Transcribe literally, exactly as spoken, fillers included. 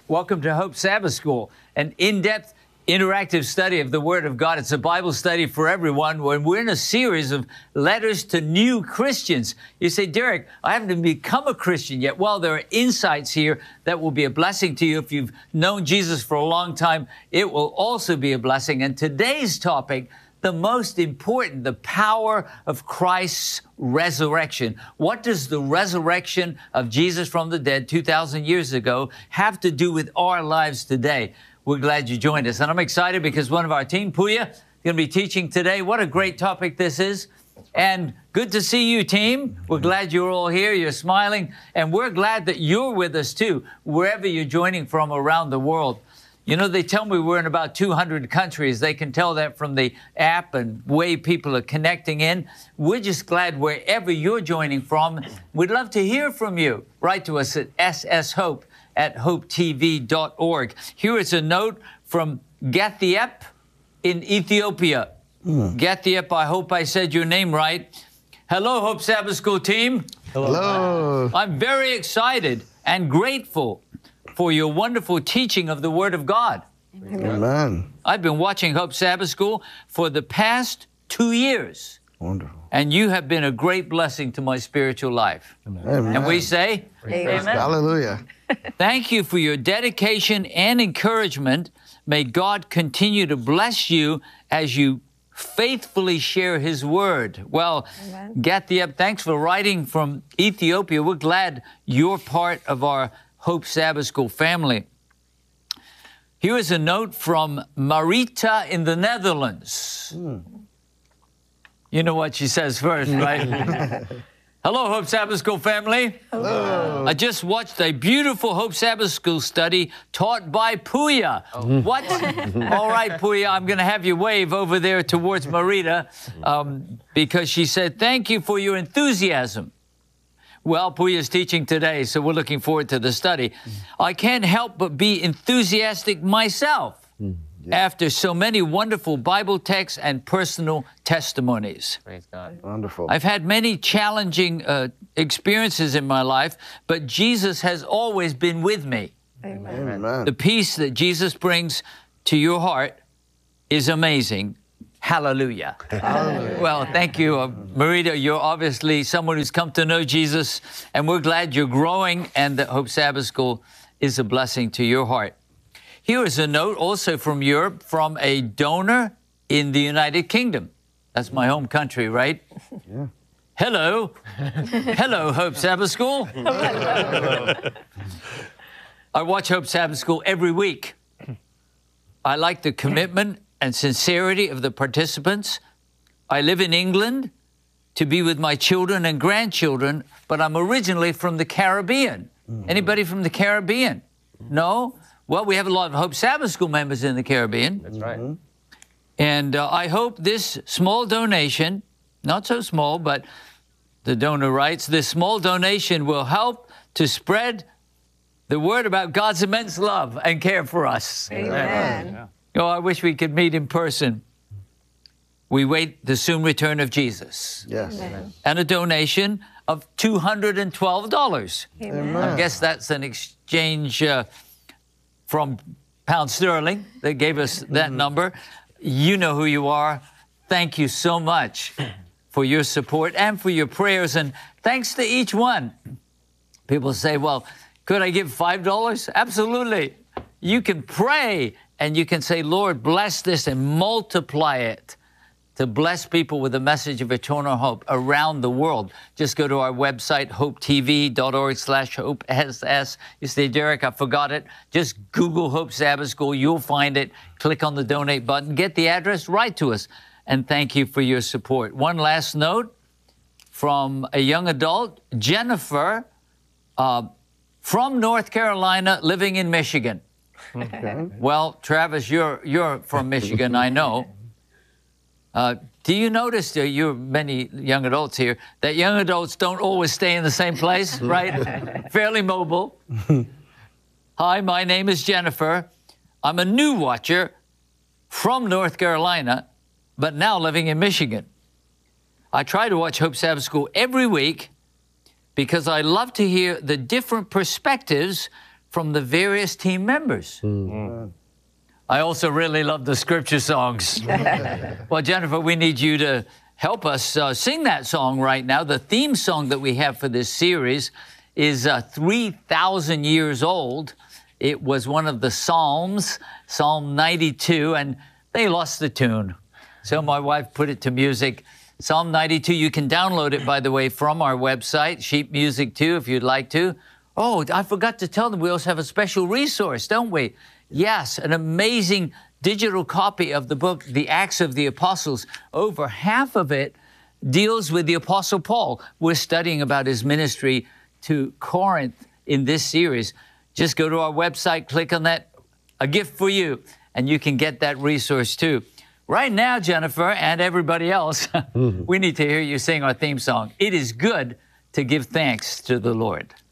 Welcome to Hope Sabbath School, an in-depth, interactive study of the Word of God. It's a Bible study for everyone. When we're in a series of letters to new Christians. You say, Derek, I haven't become a Christian yet. Well, there are insights here that will be a blessing to you. If you've known Jesus for a long time, it will also be a blessing. And today's topic, the most important, the power of Christ's resurrection. What does the resurrection of Jesus from the dead two thousand years ago have to do with our lives today? We're glad you joined us. And I'm excited because one of our team, Puya, is going to be teaching today. What a great topic this is. And good to see you, team. We're glad you're all here. You're smiling. And we're glad that you're with us, too, wherever you're joining from around the world. You know, they tell me we're in about two hundred countries. They can tell that from the app and way people are connecting in. We're just glad wherever you're joining from. We'd love to hear from you. Write to us at S S Hope at hope T V dot org. Here is a note from Gathiep in Ethiopia. Mm. Gathiep, I hope I said your name right. Hello, Hope Sabbath School team. Hello. Hello. I'm very excited and grateful for your wonderful teaching of the Word of God. Amen. Amen. I've been watching Hope Sabbath School for the past two years. Wonderful. And you have been a great blessing to my spiritual life. Amen. And we say, Amen. Hallelujah. Thank you for your dedication and encouragement. May God continue to bless you as you faithfully share His Word. Well, Gathiep, thanks for writing from Ethiopia. We're glad you're part of our Hope Sabbath School family. Here is a note from Marita in the Netherlands. Mm. You know what she says first, right? Hello, Hope Sabbath School family. Hello. I just watched a beautiful Hope Sabbath School study taught by Puya. Oh. What? All right, Puya, I'm going to have you wave over there towards Marita um, because she said, thank you for your enthusiasm. Well, Puya's teaching today, so we're looking forward to the study. I can't help but be enthusiastic myself mm, yeah. after so many wonderful Bible texts and personal testimonies. Praise God. Wonderful. I've had many challenging uh, experiences in my life, but Jesus has always been with me. Amen. Amen. The peace that Jesus brings to your heart is amazing. Hallelujah. Hallelujah. Well, thank you, uh, Marita. You're obviously someone who's come to know Jesus, and we're glad you're growing and that Hope Sabbath School is a blessing to your heart. Here is a note also from Europe from a donor in the United Kingdom. That's my home country, right? Yeah. Hello. Hello, Hope Sabbath School. I watch Hope Sabbath School every week. I like the commitment and sincerity of the participants. I live in England to be with my children and grandchildren, but I'm originally from the Caribbean. Mm-hmm. Anybody from the Caribbean? Mm-hmm. No? Well, we have a lot of Hope Sabbath School members in the Caribbean. That's right. Mm-hmm. And uh, I hope this small donation, not so small, but the donor writes, this small donation will help to spread the word about God's immense love and care for us. Amen. Amen. Oh, I wish we could meet in person. We wait the soon return of Jesus. Yes. Amen. And a donation of two hundred twelve dollars. Amen. I guess that's an exchange uh, from pound sterling. They gave us that mm-hmm. number. You know who you are. Thank you so much for your support and for your prayers. And thanks to each one. People say, well, could I give five dollars? Absolutely. You can pray. And you can say, Lord, bless this and multiply it to bless people with a message of eternal hope around the world. Just go to our website, hope T V dot org slash hope S S. You say, Derek, I forgot it. Just Google Hope Sabbath School. You'll find it. Click on the donate button. Get the address. Write to us. And thank you for your support. One last note from a young adult, Jennifer, uh, from North Carolina, living in Michigan. Okay. Well, Travis, you're you're from Michigan, I know. Uh, do you notice, that you're many young adults here, that young adults don't always stay in the same place, right? Fairly mobile. Hi, my name is Jennifer. I'm a new watcher from North Carolina, but now living in Michigan. I try to watch Hope Sabbath School every week because I love to hear the different perspectives from the various team members. Mm. I also really love the scripture songs. Well, Jennifer, we need you to help us uh, sing that song right now. The theme song that we have for this series is uh, three thousand years old. It was one of the Psalms, Psalm ninety-two, and they lost the tune. So my wife put it to music. Psalm ninety-two, you can download it, by the way, from our website, Sheep Music two, if you'd like to. Oh, I forgot to tell them we also have a special resource, don't we? Yes, an amazing digital copy of the book, The Acts of the Apostles. Over half of it deals with the Apostle Paul. We're studying about his ministry to Corinth in this series. Just go to our website, click on that, a gift for you, and you can get that resource too. Right now, Jennifer, and everybody else, mm-hmm. we need to hear you sing our theme song. It is good to give thanks to the Lord.